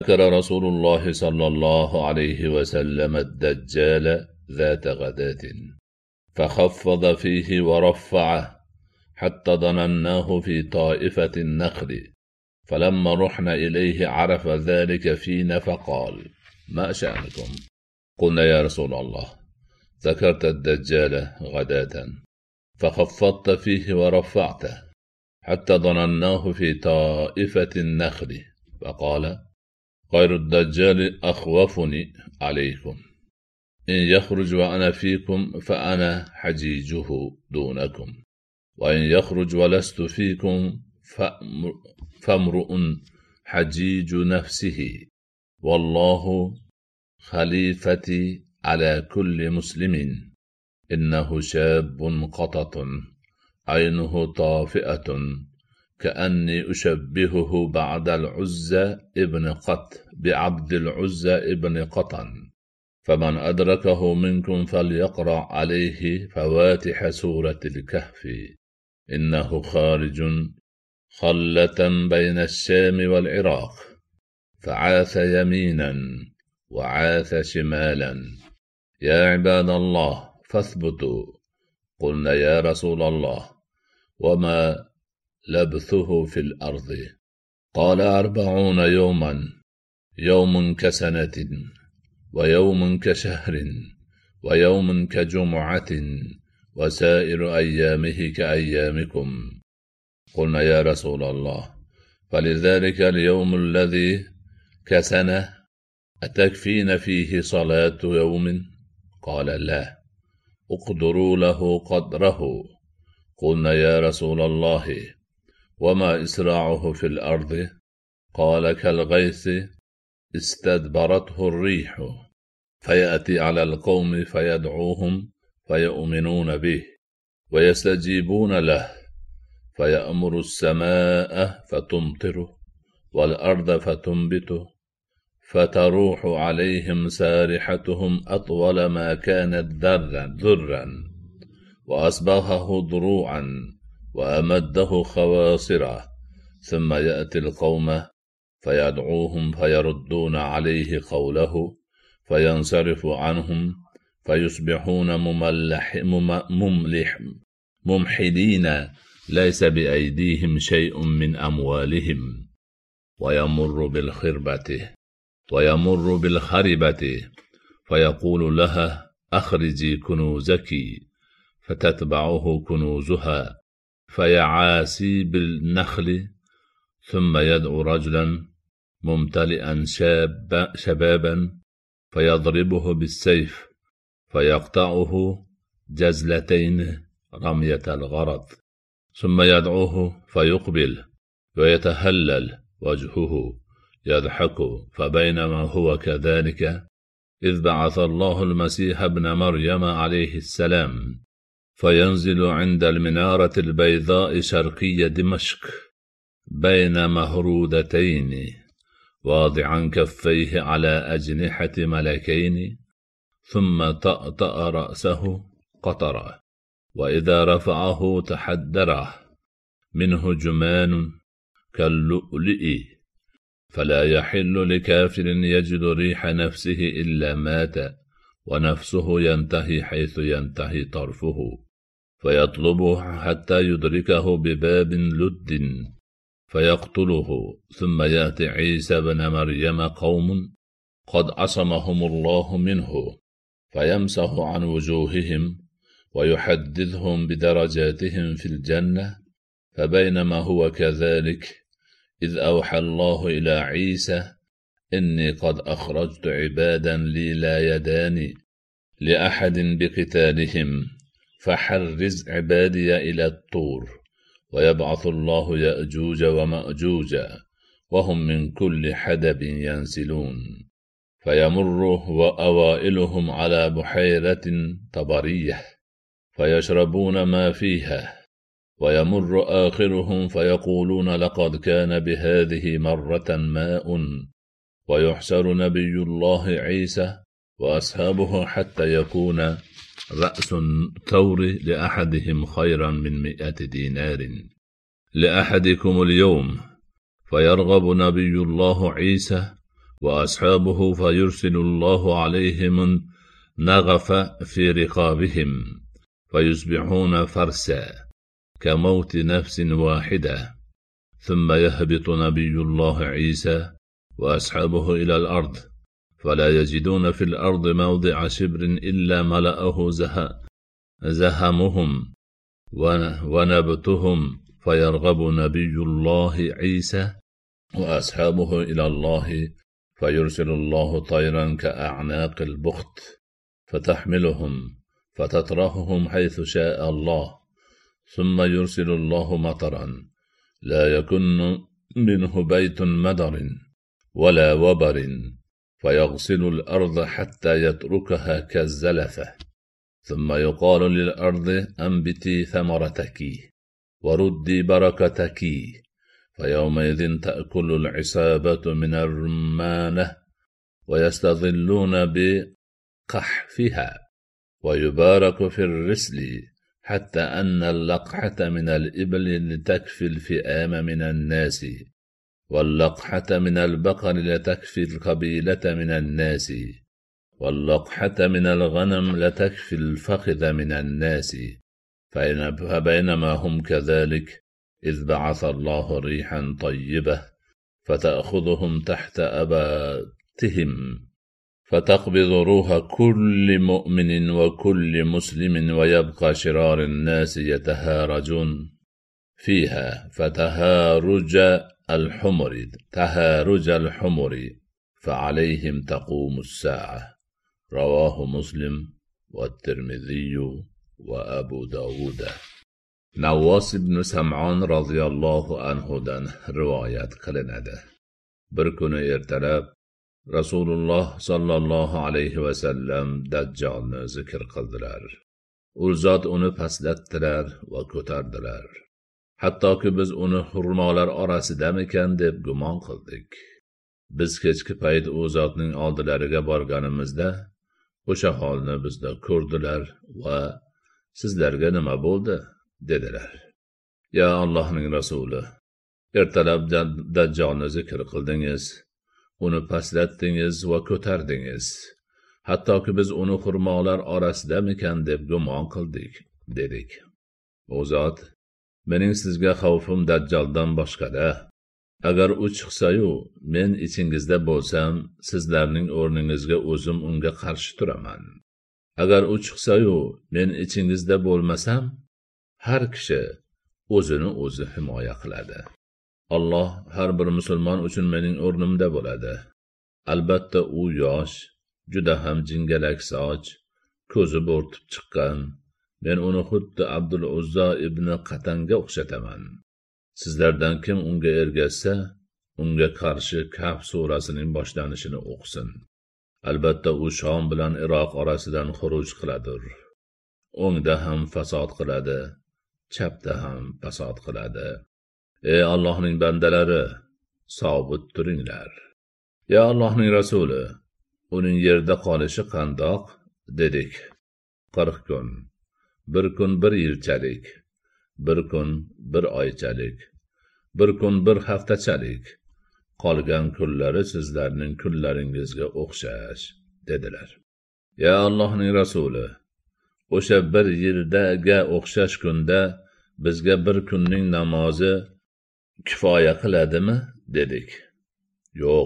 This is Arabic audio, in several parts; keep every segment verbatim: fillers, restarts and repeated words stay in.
ذكر رسول الله صلى الله عليه وسلم الدجال ذات غداة فخفض فيه ورفعه حتى ظنناه في طائفة النخل، فلما رحنا إليه عرف ذلك فينا فقال: ما شأنكم؟ قلنا: يا رسول الله، ذكرت الدجال غداة فخفضت فيه ورفعته حتى ظنناه في طائفة النخل. فقال: غير الدجال أخوفني عليكم، إن يخرج وأنا فيكم فأنا حجيجه دونكم، وإن يخرج ولست فيكم فامرؤ حجيج نفسه، والله خليفتي على كل مسلم، إنه شاب قطط عينه طافئة كأني أشبهه بعد العزى ابن قط بعبد العزى ابن قطن، فمن أدركه منكم فليقرأ عليه فواتح سورة الكهف، إنه خارج خلة بين الشام والعراق، فعاث يمينا وعاث شمالا. يا عباد الله فاثبتوا. قلنا: يا رسول الله، وما لبثه في الأرض؟ قال: أربعون يوما، يوم كسنة، ويوم كشهر، ويوم كجمعة، وسائر أيامه كأيامكم. قلنا: يا رسول الله، فلذلك اليوم الذي كسنة أتكفين فيه صلاة يوم؟ قال: لا. اقدروا له قدره. قلنا: يا رسول الله، وما إسراعه في الأرض؟ قال: كالغيث استدبرته الريح، فيأتي على القوم فيدعوهم فيؤمنون به ويستجيبون له، فيأمر السماء فتمطره والأرض فتنبته، فتروح عليهم سارحتهم أطول ما كانت ذرا، وأصبغه ضروعا وأمده خواصرا، ثم يأتي القوم فيدعوهم فيردون عليه قوله فينصرف عنهم، فيصبحون مملح مملح ممحلين ليس بأيديهم شيء من أموالهم، ويمر بالخربة ويمر بالخربة فيقول لها: أخرجي كنوزك، فتتبعه كنوزها، فيعاسي بالنخل، ثم يدعو رجلا ممتلئا شاب شبابا فيضربه بالسيف فيقطعه جزلتين رمية الغرض، ثم يدعوه فيقبل ويتهلل وجهه يضحك. فبينما هو كذلك إذ بعث الله المسيح ابن مريم عليه السلام، فينزل عند المنارة البيضاء شرقي دمشق بين مهرودتين، واضعا كفيه على أجنحة ملكين، ثم طأطأ رأسه قطرا، وإذا رفعه تحدره منه جمان كاللؤلؤ، فلا يحل لكافر يجد ريح نفسه إلا مات، ونفسه ينتهي حيث ينتهي طرفه، فيطلبه حتى يدركه بباب لد فيقتله، ثم يأتي عيسى بن مريم قوم قد عصمهم الله منه، فيمسح عن وجوههم ويحدثهم بدرجاتهم في الجنة. فبينما هو كذلك إذ أوحى الله إلى عيسى: إني قد أخرجت عبادا لي لا يدان لأحد بقتالهم، فحرز عبادي إلى الطور، ويبعث الله يأجوج ومأجوج وهم من كل حدب ينسلون، فيمر وأوائلهم على بحيرة طبرية فيشربون ما فيها، ويمر آخرهم فيقولون: لقد كان بهذه مرة ماء، ويحشر نبي الله عيسى وأصحابه حتى يكون رأس الثور لأحدهم خيرا من مئة دينار لأحدكم اليوم، فيرغب نبي الله عيسى وأصحابه فيرسل الله عليهم نغف في رقابهم فيصبحون فرسا كموت نفس واحدة، ثم يهبط نبي الله عيسى وأصحابه إلى الأرض فلا يجدون في الأرض موضع شبر إلا ملأه زهمهم ونبتهم، فيرغب نبي الله عيسى وأصحابه إلى الله فيرسل الله طيرا كأعناق البخت فتحملهم فتطرحهم حيث شاء الله، ثم يرسل الله مطرا لا يكن منه بيت مدر ولا وبر فيغسل الأرض حتى يتركها كالزلفة، ثم يقال للأرض أنبتي ثمرتك وردي بركتك، فيومئذ تأكل العصابة من الرمانة ويستظلون بقحفها، ويبارك في الرسل حتى أن اللقحة من الإبل لتكفي الفئام من الناس، واللقحة من البقر لتكفي القبيلة من الناس، واللقحة من الغنم لتكفي الفخذ من الناس، فبينما هم كذلك إذ بعث الله ريحا طيبة فتأخذهم تحت أباتهم فتقبض روح كل مؤمن وكل مسلم، ويبقى شرار الناس يتهارجون فيها فتهارج الحمر تهارج الحمر فعليهم تقوم الساعة. رواه مسلم والترمذي وأبو داود. نواس ibn Sam'on roziyallohu anhudan rivoyat qilinadi. Bir kuni ertalab Rasululloh sallallohu alayhi va sallam Dajjolni zikr qildilar. U zot uni pastlatdilar va ko'tardilar. Hattoki biz uni xurmolar orasidamikan deb gumon qildik. Biz kechki payt u zotning oldilariga borganimizda o'sha holni bizda ko'rdilar va sizlarga nima bo'ldi dedilar. Ya Allohning rasuli, ertalab Dajjolni zikr qildingiz, uni pastlatdingiz va ko'tardingiz. Hattoki biz uni xurmolar orasidamikan deb gumon qildik dedik. U zot, mening sizga xavfim Dajjoldan boshqada. Agar u chiqsa-yu, men ichingizda bo'lsam, sizlarning o'rningizga o'zim unga qarshi turaman. Agar u chiqsa-yu, men ichingizda bo'lmasam, har kishi o'zini o'zi himoya qiladi. Alloh har bir musulmon uchun mening o'rnimda bo'ladi. Albatta u yosh, juda ham jingalak soch, ko'zi bo'rtib chiqqan. Men uni xuddi Abdul Uzza ibn Qatanga o'xshataman. Sizlardan kim unga ergashsa, unga qarshi Kahf surasining boshlanishini o'qisin. Albatta u Shom bilan Iroq orasidan xuruj qiladir. O'ngda ham fasod qiladi, chapda ham fasod qiladi. Ey Allohning bandalari, sobit turinglar. Ya Allohning rasuli, uning yerda qolishi qandoq dedik. qirq kun, bir kun bir yilchalik, bir kun bir oychalik, bir kun bir haftachalik, qolgan kunlari sizlarning kunlaringizga o'xshash dedilar. Ya Allohning rasuli, o'sha bir yildaga o'xshash kunda bizga bir kunning namozi kifoya qiladimi dedik. Yo'q,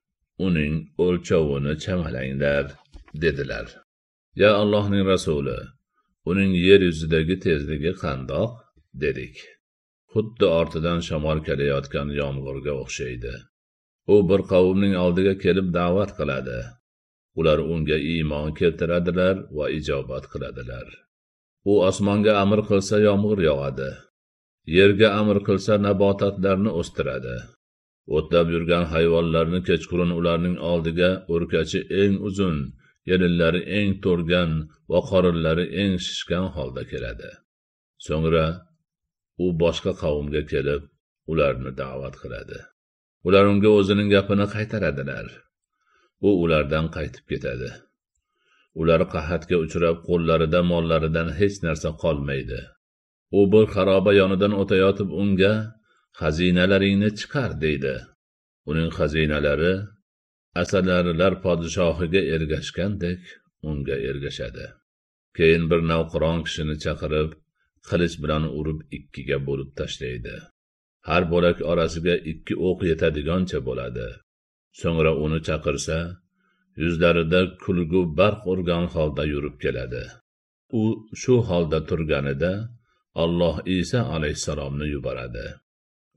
uning o'lchovini chamalanglar dedilar. Ya Allohning rasuli, uning yer yuzidagi tezligi qandoq dedik. Xuddi ortidan shamol kelayotgan yomg'irga o'xshaydi. U bir qavmning oldiga kelib da'vat qiladi. Ular unga iymon keltiradilar va ijobat qiladilar. U osmonga amr qilsa yomg'ir yog'adi. Yerga amr qilsa nabototlarni o'stiradi. O'tlab yurgan hayvonlarni kechqurun ularning oldiga o'rkachi eng uzun, yelinlari eng to'rgan va qorinlari eng shishgan holda keladi. So'ngra u boshqa qavmga kelib, ularni da'vat qiladi. Ular unga o'zining gapini qaytaradilar. U ulardan qaytib ketadi. Ular qahatga uchrab, qo'llarida mollaridan hech narsa qolmaydi. U bir xaroba yonidan o'tayotib unga xazinalaringni chiqar deydi. Uning xazinalari asalarilar podshohiga ergashgandek unga ergashadi. Keyin bir navqiron kishini chaqirib, qilich bilan urib ikkiga bo'lib tashlaydi. Har bo'lak orasiga ikki o'q yetadigancha bo'ladi. So'ngra uni chaqirsa, yuzlarida kulgu barq urgan holda yurib keladi. U shu holda turganida Alloh Isa alayhisalomni yuboradi.